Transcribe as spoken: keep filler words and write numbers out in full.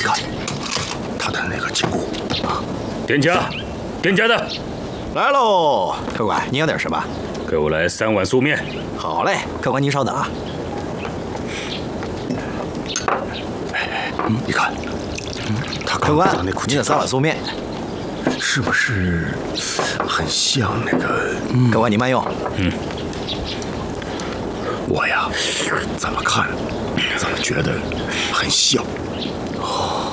看，他的那个金箍啊， 店家，店家的， 来喽，客官，你要点什么？ 给我来三碗素面。 好嘞，客官您稍等啊。 嗯，你看，嗯，他客官， 那股您的三碗素面， 是不是很像那个？ 嗯、客官您慢用。 嗯， 我呀，怎么看，怎么觉得很像。哦。